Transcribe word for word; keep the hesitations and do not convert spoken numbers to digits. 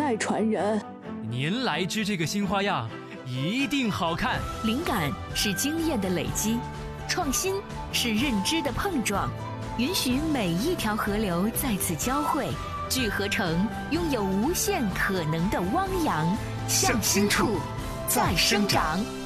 代传人。 您来支这个新花样，一定好看。 灵感是经验的累积，创新是认知的碰撞，允许每一条河流在此交汇，聚合成拥有无限可能的汪洋，向心处再生长。